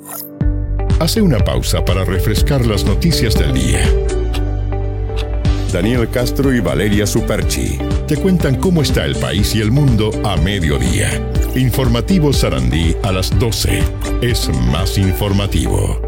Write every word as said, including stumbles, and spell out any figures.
Hace una pausa para refrescar las noticias del día. Daniel Castro y Valeria Superchi te cuentan cómo está el país y el mundo a mediodía. Informativo Sarandí a las doce. Es más informativo.